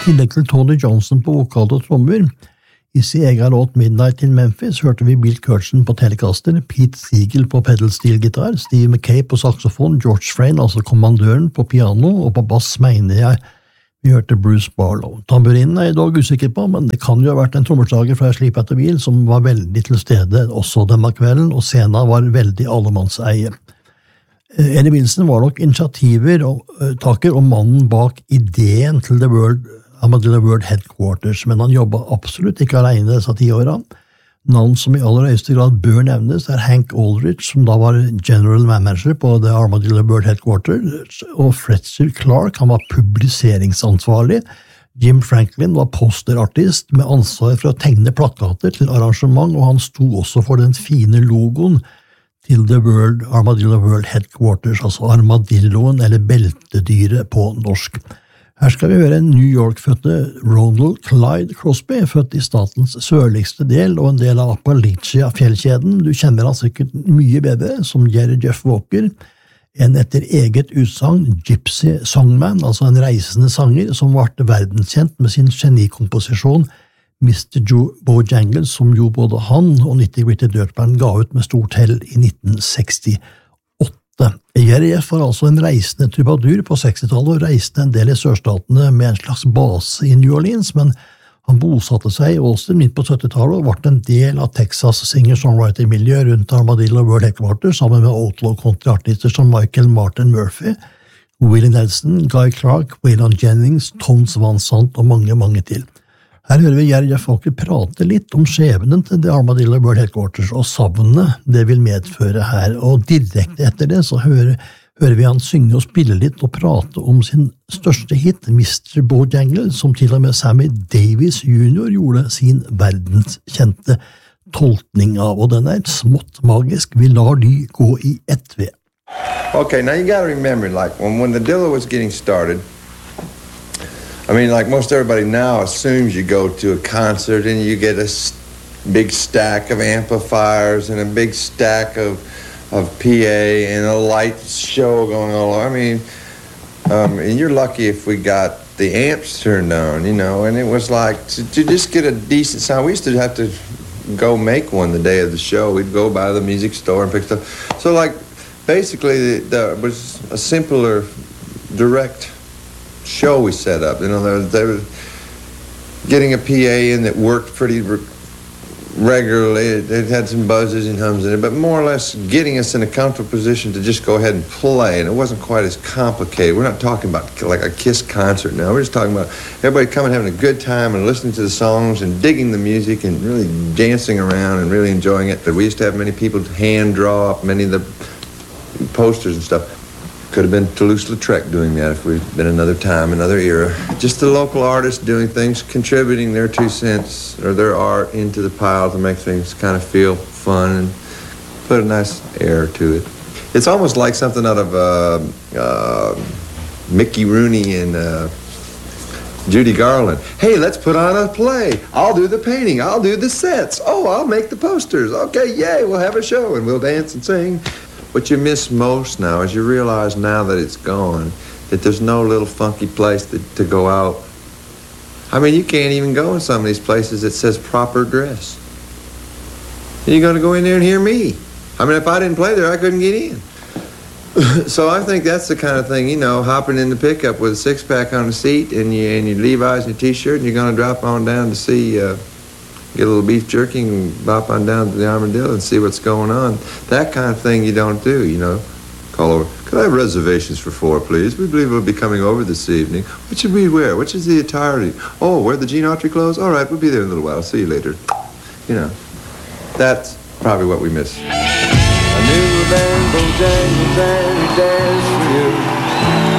tillegg til Tony Johnson på vokal og trommer, i sin egen låt Midnight in Memphis hørte vi Bill Kirchen på Telecaster, Pete Siegel på pedal-steel-gitar, Steve McKay på saxofon, George Frayne, altså kommandøren, på piano, og på bass mener jeg vi hørte Bruce Barlow. Tamburinen er jeg dog usikker på, men det kan jo ha vært en trommeslager fra Sleep at the Wheel som var veldig til stede også denne kvelden, og scenen var veldig allemannseie. Eddie Wilson var nok initiativtaker og mannen bak ideen til Armadillo World Headquarters, men han jobbet absolutt ikke alene disse 10 årene. Navn som i aller høyeste grad bør nevnes er Hank Aldrich, som da var general manager på The Armadillo World Headquarters, og Fletcher Clark, han var publiseringsansvarlig. Jim Franklin var posterartist med ansvar for å tegne plakater til arrangement, og han sto også for den fine logoen til The Armadillo World Headquarters, altså armadilloen eller beltedyret på norsk. Her skal vi høre en New York-fødte Ronald Clyde Crosby, født i statens sørligste del og en del av Appalachia-fjellkjeden. Du kjenner han sikkert mye bedre som Jerry Jeff Walker, en etter eget utsagn Gypsy Songman, altså en reisende sanger som ble verdenskjent med sin genikomposisjon Mr. Bojangles, som jo både han og Nitty Gritty Dirt Band ga ut med stort hell i 1968. Jerry Jeff var altså en reisende trubadur på 60-tallet og reiste en del i sørstatene med en slags base i New Orleans, men han bosatte seg i Austin midt på 70-tallet og ble en del av Texas singer-songwriter-miljø rundt Armadillo World Headquarters sammen med outlaw country-artister som Michael Martin Murphy, Willie Nelson, Guy Clark, Waylon Jennings, Tones Van Sant og mange, mange til. Her hører vi Jerry Jeff Walker prate litt om skjebnen til The Armadillo World Headquarters og savnet det vil medføre her, og direkte etter det så hører vi han synge og spille litt og prate om sin største hit, Mr. Bojangles, som til og med Sammy Davis Jr. gjorde sin verdenskjente tolkning av, og den er smått magisk. Vi lar de gå i ett ved. Okay, now you gotta remember, like, when the Dillo was getting started, I mean, like most everybody now assumes you go to a concert and you get a big stack of amplifiers and a big stack of PA and a light show going on. I mean, and you're lucky if we got the amps turned on, you know, and it was like, to just get a decent sound, we used to have to go make one the day of the show. We'd go by the music store and pick stuff. So, like, basically, there was a simpler, direct show we set up. You know, they were getting a PA in that worked pretty regularly. It had some buzzes and hums in it, but more or less getting us in a comfortable position to just go ahead and play, and it wasn't quite as complicated. We're not talking about like a Kiss concert now. We're just talking about everybody coming, having a good time and listening to the songs and digging the music and really dancing around and really enjoying it. But we used to have many people hand draw up many of the posters and stuff. Could have been Toulouse-Lautrec doing that if we'd been another time, another era. Just the local artists doing things, contributing their 2 cents or their art into the pile to make things kind of feel fun and put a nice air to it. It's almost like something out of Mickey Rooney and Judy Garland. Hey, let's put on a play. I'll do the painting. I'll do the sets. Oh, I'll make the posters. Okay, yay, we'll have a show and we'll dance and sing. What you miss most now is you realize now that it's gone, that there's no little funky place to go out. I mean, you can't even go in some of these places that says proper dress. You're going to go in there and hear me. I mean, if I didn't play there, I couldn't get in. So I think that's the kind of thing, you know, hopping in the pickup with a six-pack on the seat and your Levi's and your T-shirt, and you're going to drop on down to see... get a little beef jerky and bop on down to the Armadillo and see what's going on. That kind of thing you don't do, you know. Call over. Could I have reservations for 4, please? We believe we'll be coming over this evening. What should we wear? Which is the attire? Oh, wear the Gene Autry clothes? All right, we'll be there in a little while. See you later. You know, that's probably what we miss. I knew a band Bojangles and he danced for you.